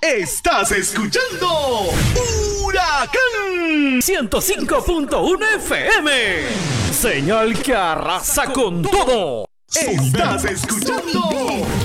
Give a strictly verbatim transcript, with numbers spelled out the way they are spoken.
Estás escuchando Huracán ciento cinco punto uno F M. Señal que arrasa con todo. Estás escuchando